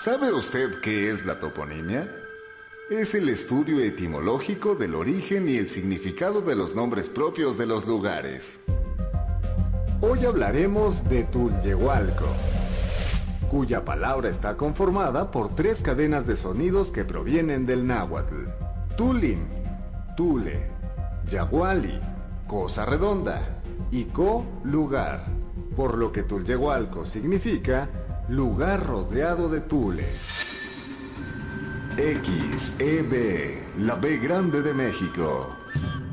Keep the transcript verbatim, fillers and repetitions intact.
¿Sabe usted qué es la toponimia? Es el estudio etimológico del origen y el significado de los nombres propios de los lugares. Hoy hablaremos de Tulyehualco, cuya palabra está conformada por tres cadenas de sonidos que provienen del náhuatl. Tulin, Tule, Yaguali, cosa redonda, y Co, lugar, por lo que Tulyehualco significa lugar rodeado de tule. X E B, la B grande de México.